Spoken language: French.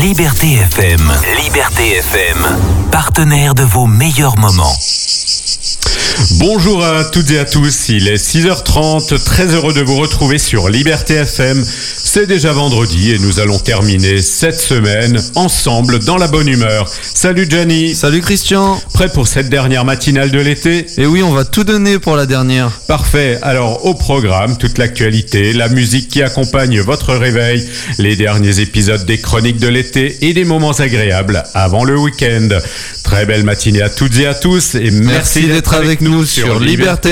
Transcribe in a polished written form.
Liberté FM. Liberté FM. Partenaire de vos meilleurs moments. Bonjour à toutes et à tous, il est 6h30, très heureux de vous retrouver sur Liberté FM. C'est déjà vendredi et nous allons terminer cette semaine ensemble dans la bonne humeur. Salut Gianni. Salut Christian. Prêt pour cette dernière matinale de l'été ? Et oui, on va tout donner pour la dernière. Parfait, alors au programme, toute l'actualité, la musique qui accompagne votre réveil, les derniers épisodes des chroniques de l'été et des moments agréables avant le week-end. Très belle matinée à toutes et à tous et merci d'être avec nous sur Liberté